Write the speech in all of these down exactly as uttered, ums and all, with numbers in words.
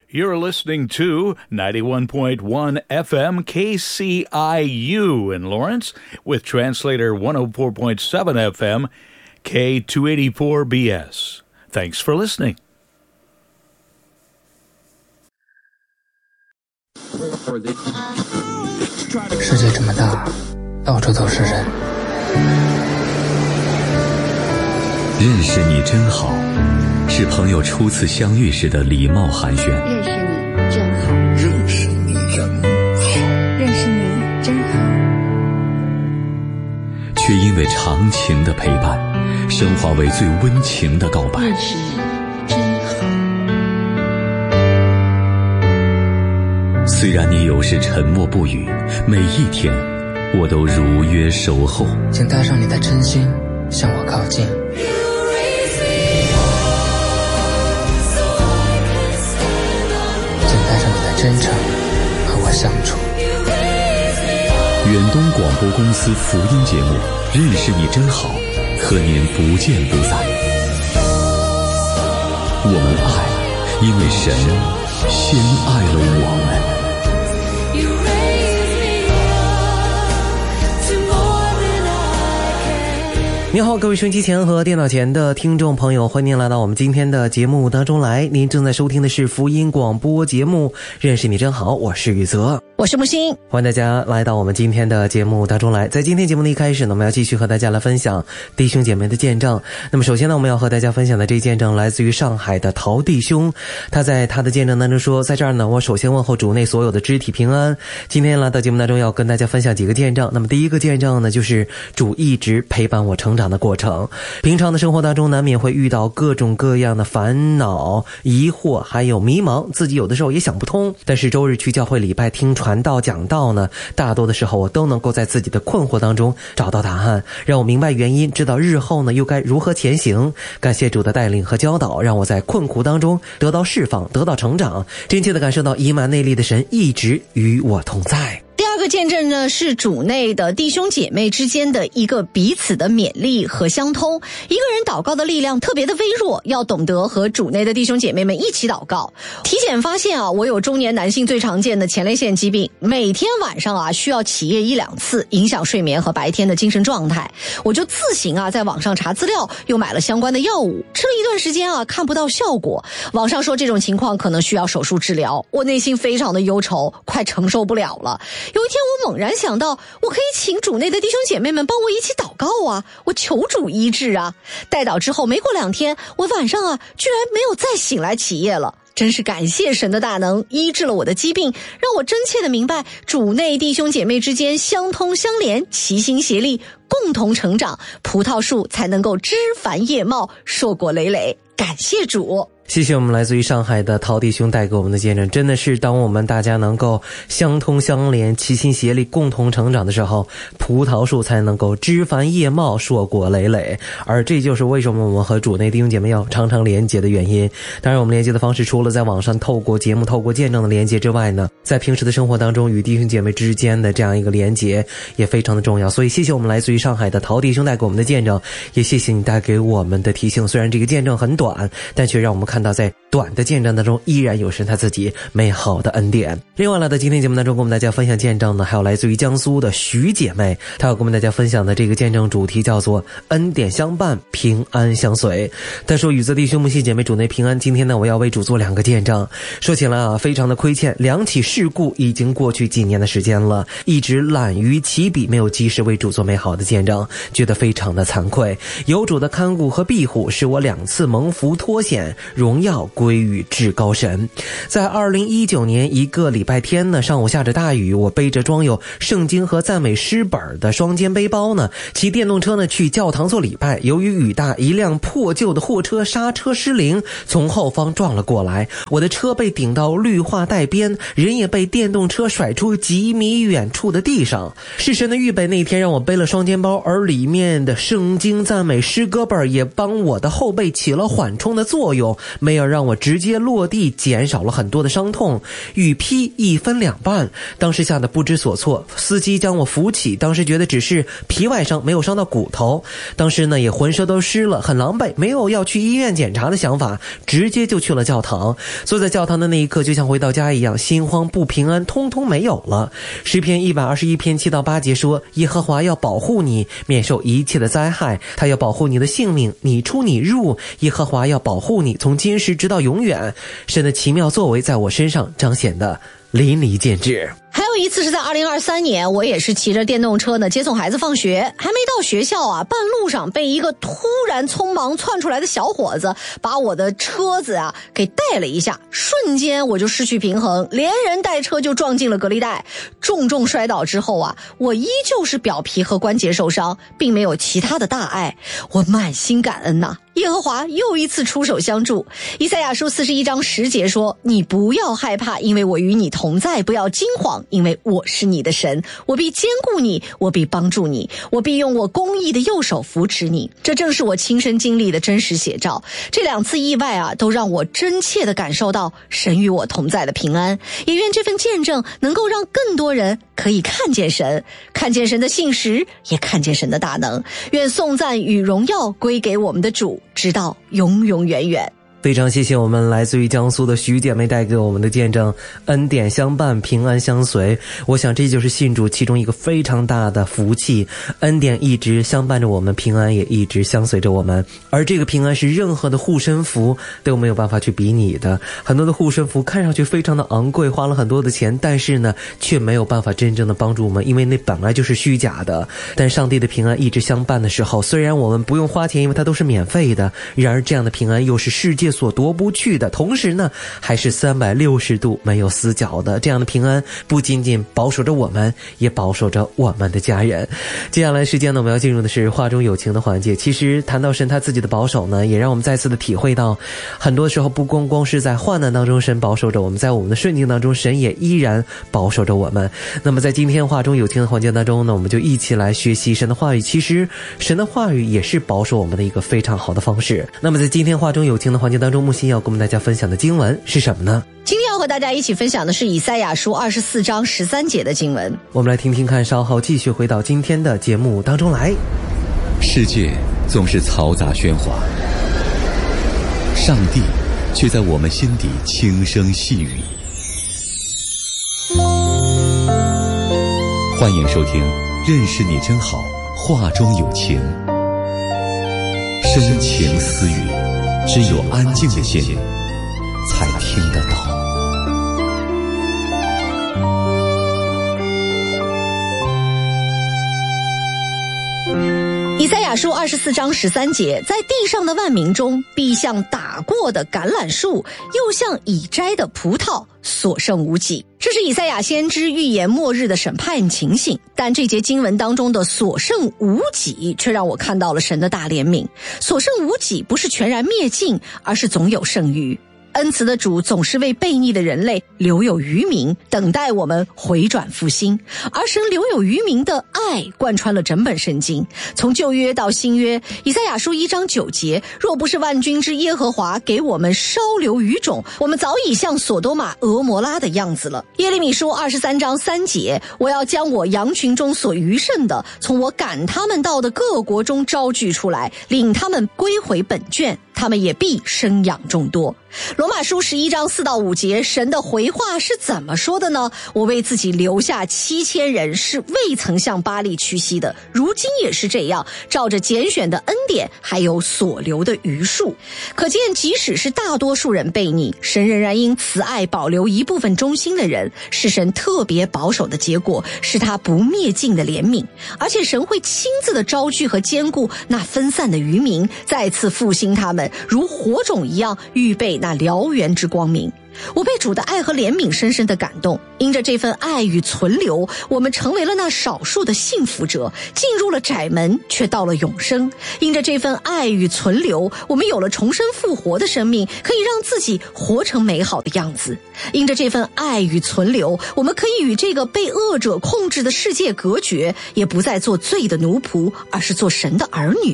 You're listening to ninety-one point one F M K C I U in Lawrence with translator one oh four point seven F M K two eighty-four B S. Thanks for listening. 世界这么大，到处都是人。 认识你真好，是朋友初次相遇时的礼貌寒暄。 认识你真好， 认识你真好， 认识你真好。 却因为长情的陪伴，升华为最温情的告白。 认识你真好。 虽然你有时沉默不语，每一天我都如约守候。 请带上你的真心向我靠近。真诚和我相处。 远东广播公司福音节目《认识你真好》，和您不见不散。我们爱，因为神先爱了我们。 你好，各位收音机前和电脑前的听众朋友，欢迎您来到我们今天的节目当中来。您正在收听的是福音广播节目《认识你真好》，我是宇泽， 我是木星， 欢迎大家来到我们今天的节目当中来。在今天节目的一开始呢，我们要继续和大家来分享弟兄姐妹的见证。那么首先呢，我们要和大家分享的这一见证来自于上海的陶弟兄，他在他的见证当中说，在这儿呢，我首先问候主内所有的肢体平安。今天来到节目当中要跟大家分享几个见证。那么第一个见证呢，就是主一直陪伴我成长的过程。平常的生活当中难免会遇到各种各样的烦恼、疑惑还有迷茫，自己有的时候也想不通。但是周日去教会礼拜听传道讲道呢，大多的时候我都能够在自己的困惑当中找到答案，让我明白原因，知道日后呢又该如何前行。感谢主的带领和教导，让我在困苦当中得到释放，得到成长，真切的感受到以马内利的神一直与我同在。 第二个见证呢，是主内的弟兄姐妹之间的一个彼此的勉励和相通。一个人祷告的力量特别的微弱，要懂得和主内的弟兄姐妹们一起祷告。体检发现啊，我有中年男性最常见的前列腺疾病，每天晚上啊需要起夜一两次，影响睡眠和白天的精神状态。我就自行啊在网上查资料，又买了相关的药物，吃了一段时间啊看不到效果。网上说这种情况可能需要手术治疗，我内心非常的忧愁，快承受不了了。有一天我猛然想到，我可以请主内的弟兄姐妹们帮我一起祷告啊，我求主医治啊。代祷之后没过两天，我晚上啊居然没有再醒来起夜了。真是感谢神的大能，医治了我的疾病，让我真切的明白主内弟兄姐妹之间相通相连，齐心协力，共同成长，葡萄树才能够枝繁叶茂，硕果累累。感谢主。 谢谢我们来自于上海的陶弟兄带给我们的见证，真的是当我们大家能够相通相连，齐心协力，共同成长的时候，葡萄树才能够枝繁叶茂，硕果累累。而这就是为什么我们和主内弟兄姐妹要常常连接的原因。当然我们连接的方式除了在网上透过节目透过见证的连接之外呢，在平时的生活当中与弟兄姐妹之间的这样一个连接也非常的重要。所以谢谢我们来自于上海的陶弟兄带给我们的见证，也谢谢你带给我们的提醒。虽然这个见证很短，但却让我们看到在短的见证当中依然有神他自己美好的恩典。另外来到今天节目当中跟我们大家分享见证呢，还有来自于江苏的徐姐妹，她要跟我们大家分享的这个见证主题叫做恩典相伴，平安相随。她说，宇泽弟兄木系姐妹主内平安，今天呢我要为主做两个见证。说起来啊，非常的亏欠，两起事故已经过去几年的时间了，一直懒于起笔，没有及时为主做美好的见证，觉得非常的惭愧。有主的看顾和庇护，使我两次蒙福脱险，荣耀归于至高神。在二零一九年一个礼拜天呢，上午下着大雨，我背着装有圣经和赞美诗本的双肩背包呢，骑电动车呢去教堂做礼拜。由于雨大，一辆破旧的货车刹车失灵，从后方撞了过来，我的车被顶到绿化带边，人也被电动车甩出几米远处的地上。是神的预备，那天让我背了双肩包，而里面的圣经赞美诗歌本也帮我的后背起了缓冲的作用， 没有让我直接落地，减少了很多的伤痛。雨披一分两半，当时吓得不知所措。司机将我扶起，当时觉得只是皮外伤，没有伤到骨头。当时呢也浑身都湿了，很狼狈，没有要去医院检查的想法，直接就去了教堂。坐在教堂的那一刻，就像回到家一样，心慌不平安通通没有了。诗篇一百二十一篇七到八节说，耶和华要保护你，免受一切的灾害，他要保护你的性命，你出你入，耶和华要保护你，从今时直到永远。神的奇妙作为在我身上彰显的淋漓尽致。 还有一次是在二零二三年，我也是骑着电动车呢接送孩子放学，还没到学校啊，半路上被一个突然匆忙窜出来的小伙子把我的车子啊给带了一下，瞬间我就失去平衡，连人带车就撞进了隔离带。重重摔倒之后啊，我依旧是表皮和关节受伤，并没有其他的大碍，我满心感恩呐。耶和华又一次出手相助。以赛亚书四十一章十节说，你不要害怕，因为我与你同在，不要惊慌，因为我是你的神，我必坚固你，我必帮助你，我必用我公义的右手扶持你。这正是我亲身经历的真实写照。这两次意外啊，都让我真切地感受到神与我同在的平安，也愿这份见证能够让更多人可以看见神，看见神的信实，也看见神的大能。愿颂赞与荣耀归给我们的主，直到永永远远。 非常谢谢我们来自于江苏的徐姐妹带给我们的见证，恩典相伴，平安相随。我想这就是信主其中一个非常大的福气，恩典一直相伴着我们，平安也一直相随着我们。而这个平安是任何的护身符都没有办法去比拟的。很多的护身符看上去非常的昂贵，花了很多的钱，但是呢却没有办法真正的帮助我们，因为那本来就是虚假的。但上帝的平安一直相伴的时候，虽然我们不用花钱，因为它都是免费的，然而这样的平安又是世界所夺不去的，同时呢还是三百六十度没有死角的。这样的平安不仅仅保守着我们，也保守着我们的家人。接下来时间呢，我们要进入的是话中有情的环节。其实谈到神他自己的保守呢，也让我们再次的体会到，很多时候不光光是在患难当中神保守着我们，在我们的顺境当中神也依然保守着我们。那么在今天话中有情的环节当中呢，我们就一起来学习神的话语。其实神的话语也是保守我们的一个非常好的方式。那么在今天话中有情的环节当中，木星要跟我们大家分享的经文是什么呢？ 今天要和大家一起分享的是以赛亚书二十四章十三节的经文。 我们来听听看，稍后继续回到今天的节目当中来。 世界总是嘈杂喧哗，上帝却在我们心底轻声细语。欢迎收听认识你真好，话中有情，深情私语，只有安静的心才听得到。 以赛亚书二十四章十三节，在地上的万民中，必像打过的橄榄树，又像已摘的葡萄，所剩无几。这是以赛亚先知预言末日的审判情形，但这节经文当中的所剩无几，却让我看到了神的大怜悯。所剩无几不是全然灭尽，而是总有剩余。恩慈的主总是为悖逆的人类留有余民，等待我们回转复兴。而神留有余民的爱贯穿了整本圣经，从旧约到新约。以赛亚书一章九节，若不是万军之耶和华给我们稍留余种，我们早已像所多玛俄摩拉的样子了。耶利米书二十三章三节，我要将我羊群中所余剩的，从我赶他们到的各国中招聚出来，领他们归回本卷，他们也必生养众多。罗马书十一章四到五节，神的回话是怎么说的呢？我为自己留下七千人，是未曾向巴力屈膝的，如今也是这样，照着拣选的恩典，还有所留的余数。可见即使是大多数人悖逆，神仍然因慈爱保留一部分忠心的人，是神特别保守的结果，是他不灭尽的怜悯。而且神会亲自的招聚和兼顾那分散的余民，再次复兴他们，如火种一样预备那燎原之光明。我被主的爱和怜悯深深的感动，因着这份爱与存留，我们成为了那少数的幸福者，进入了窄门，却到了永生。因着这份爱与存留，我们有了重生复活的生命，可以让自己活成美好的样子。因着这份爱与存留，我们可以与这个被恶者控制的世界隔绝，也不再做罪的奴仆，而是做神的儿女。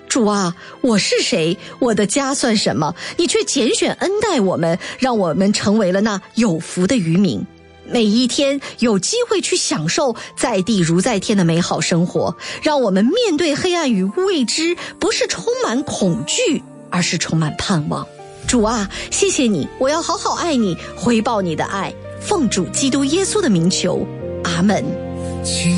主啊，我是谁？我的家算什么？你却拣选恩待我们，让我们成为了那有福的渔民。每一天有机会去享受在地如在天的美好生活，让我们面对黑暗与未知，不是充满恐惧，而是充满盼望。主啊，谢谢你，我要好好爱你，回报你的爱。奉主基督耶稣的名求，阿们。